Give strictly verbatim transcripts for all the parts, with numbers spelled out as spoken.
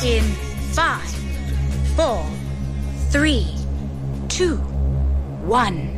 in five, four, three, two, one.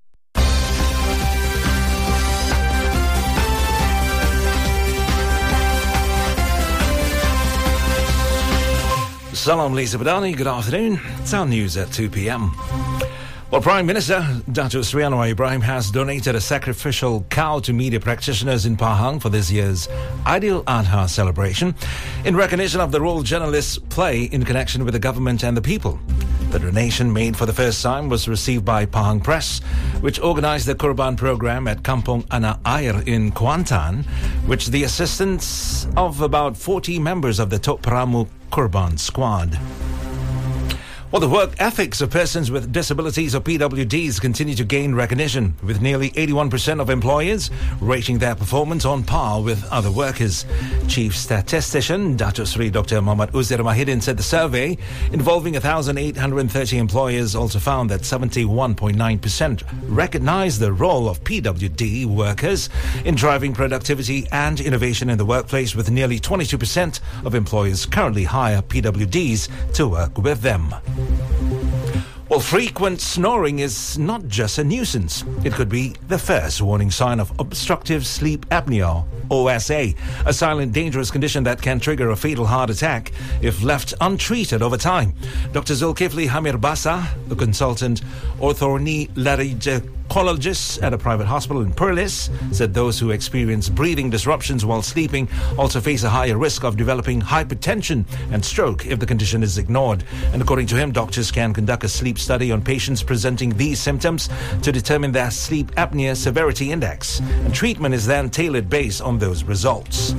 Salam Lisa Badani, good afternoon. It's our news at two p.m. Well, Prime Minister Dato Sri Anwar Ibrahim has donated a sacrificial cow to media practitioners in Pahang for this year's Aidil Adha celebration in recognition of the role journalists play in connection with the government and the people. The donation, made for the first time, was received by Pahang Press, which organised the Kurban program at Kampung Anak Air in Kuantan, which the assistance of about forty members of the Tok Pramu Kurban squad. Well, the work ethics of persons with disabilities, or P W Ds, continue to gain recognition, with nearly eighty-one percent of employers rating their performance on par with other workers. Chief Statistician Dato Sri Doctor Muhammad Uzair Mahidin said the survey, involving one thousand eight hundred thirty employers, also found that seventy-one point nine percent recognize the role of P W D workers in driving productivity and innovation in the workplace, with nearly twenty-two percent of employers currently hire P W Ds to work with them. Well, frequent snoring is not just a nuisance. It could be the first warning sign of obstructive sleep apnea, O S A, a silent dangerous condition that can trigger a fatal heart attack if left untreated over time. Doctor Zulkifli Hamir Basa, the consultant orthorhinicologist at a private hospital in Perlis, said those who experience breathing disruptions while sleeping also face a higher risk of developing hypertension and stroke if the condition is ignored. And according to him, doctors can conduct a sleep study on patients presenting these symptoms to determine their sleep apnea severity index, and treatment is then tailored based on those results.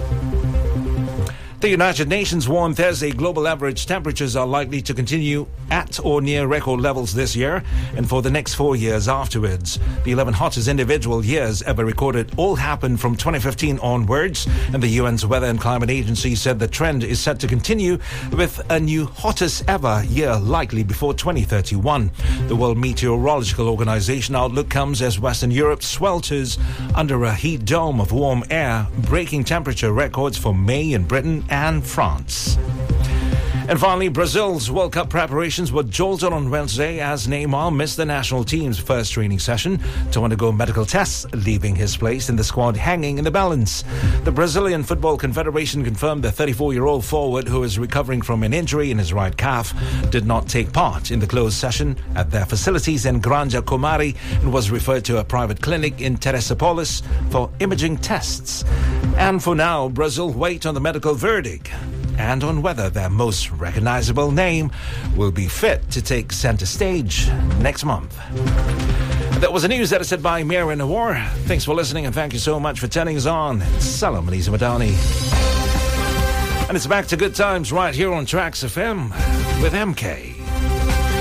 The United Nations warned Thursday global average temperatures are likely to continue at or near record levels this year and for the next four years afterwards. The eleven hottest individual years ever recorded all happened from twenty fifteen onwards, and the U N's Weather and Climate Agency said the trend is set to continue, with a new hottest ever year likely before twenty thirty-one. The World Meteorological Organization outlook comes as Western Europe swelters under a heat dome of warm air, breaking temperature records for May in Britain and France. And finally, Brazil's World Cup preparations were jolted on Wednesday as Neymar missed the national team's first training session to undergo medical tests, leaving his place in the squad hanging in the balance. The Brazilian Football Confederation confirmed the thirty-four-year-old forward, who is recovering from an injury in his right calf, did not take part in the closed session at their facilities in Granja Comari and was referred to a private clinic in Teresópolis for imaging tests. And for now, Brazil wait on the medical verdict and on whether their most recognizable name will be fit to take center stage next month. That was the news edited by Marian Awar. Thanks for listening, and thank you so much for turning us on. Salam Lisa Madani. And it's back to good times right here on Trax F M with M K.